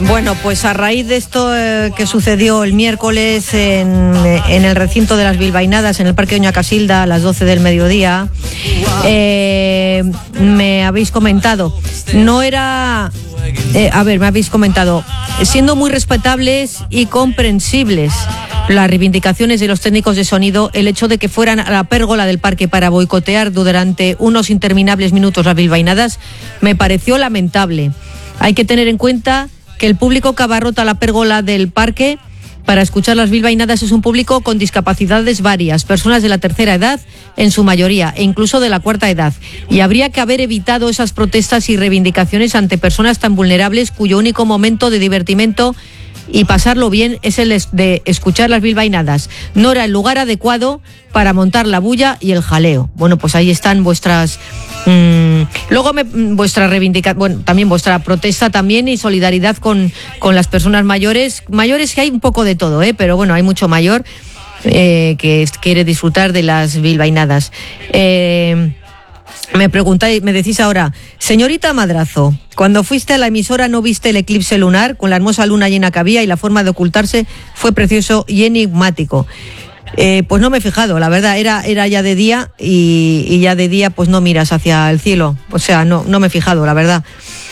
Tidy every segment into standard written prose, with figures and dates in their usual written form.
Bueno, pues a raíz de esto que sucedió el miércoles en el recinto de las bilbainadas en el Parque Doña Casilda a las 12 del mediodía, me habéis comentado, me habéis comentado, siendo muy respetables y comprensibles las reivindicaciones de los técnicos de sonido, el hecho de que fueran a la pérgola del parque para boicotear durante unos interminables minutos las bilbainadas me pareció lamentable. Hay que tener en cuenta que el público que abarrota la pérgola del parque para escuchar las bilbainadas es un público con discapacidades varias, personas de la tercera edad en su mayoría e incluso de la cuarta edad. Y habría que haber evitado esas protestas y reivindicaciones ante personas tan vulnerables cuyo único momento de divertimento y pasarlo bien es el de escuchar las bilbainadas. No era el lugar adecuado para montar la bulla y el jaleo. Bueno, pues ahí están vuestras... vuestra reivindicación, bueno, también vuestra protesta también y solidaridad con las personas mayores que hay un poco de todo, pero bueno, hay mucho mayor que quiere disfrutar de las bilbainadas. Me preguntáis, me decís ahora, señorita Madrazo, cuando fuiste a la emisora no viste el eclipse lunar con la hermosa luna llena que había y la forma de ocultarse fue precioso y enigmático. Pues no me he fijado, la verdad, era ya de día y ya de día pues no miras hacia el cielo, o sea, no me he fijado, la verdad.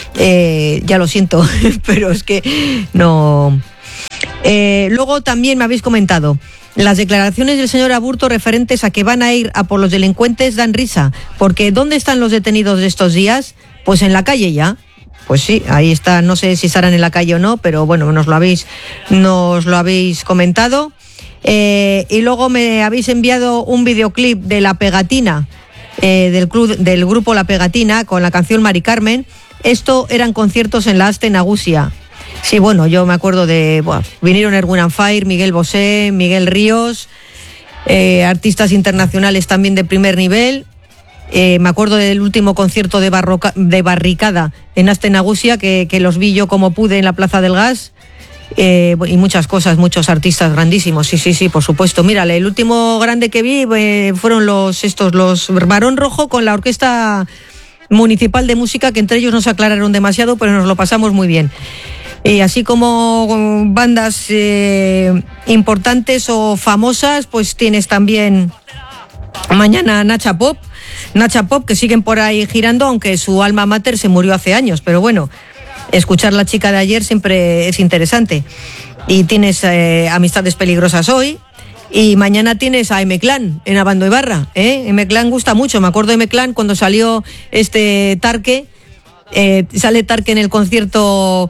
Ya lo siento, pero es que no. Luego también me habéis comentado, las declaraciones del señor Aburto referentes a que van a ir a por los delincuentes dan risa, porque ¿dónde están los detenidos de estos días? Pues en la calle ya. Pues sí, ahí está, no sé si estarán en la calle o no, pero bueno, nos lo habéis comentado. Y luego me habéis enviado un videoclip de La Pegatina, del grupo La Pegatina, con la canción Mari Carmen. Esto eran conciertos en la Aste Nagusia. Sí, bueno, yo me acuerdo vinieron Erwin and Fire, Miguel Bosé, Miguel Ríos, artistas internacionales también de primer nivel. Me acuerdo del último concierto de Barricada en Aste Nagusia, que los vi yo como pude en la Plaza del Gas. Y muchas cosas, muchos artistas grandísimos, sí, por supuesto. Mírale, el último grande que vi fueron los Barón Rojo con la Orquesta Municipal de Música, que entre ellos no se aclararon demasiado, pero nos lo pasamos muy bien. Así como bandas importantes o famosas, pues tienes también mañana Nacha Pop, que siguen por ahí girando, aunque su alma mater se murió hace años, pero bueno, escuchar la chica de ayer siempre es interesante. Y tienes Amistades Peligrosas hoy, y mañana tienes a M-Clan en Abando Ibarra. M-Clan gusta mucho, me acuerdo de M-Clan cuando salió Tarque, sale Tarque en el concierto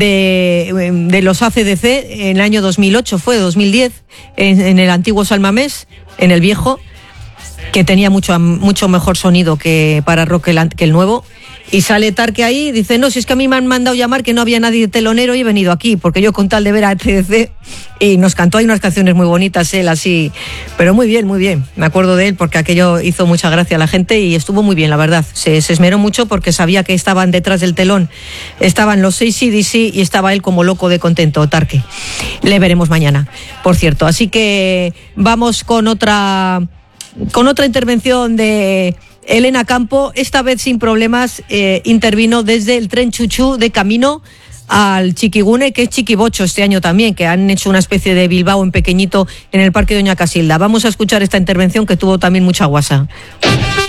de los ACDC en el año 2010, en el antiguo Salmamés, en el viejo, que tenía mucho mejor sonido para rock que el nuevo. Y sale Tarque ahí y dice, no, si es que a mí me han mandado llamar que no había nadie de telonero y he venido aquí, porque yo con tal de ver a ACDC, y nos cantó ahí unas canciones muy bonitas, él así, pero muy bien, me acuerdo de él porque aquello hizo mucha gracia a la gente y estuvo muy bien, la verdad, se esmeró mucho porque sabía que estaban detrás del telón, estaban los AC/DC y estaba él como loco de contento, Tarque. Le veremos mañana, por cierto, así que vamos con otra intervención de Elena Campo, esta vez sin problemas, intervino desde el tren Chuchú de camino al Chiquigune, que es Chiquibocho este año también, que han hecho una especie de Bilbao en pequeñito en el Parque Doña Casilda. Vamos a escuchar esta intervención que tuvo también mucha guasa.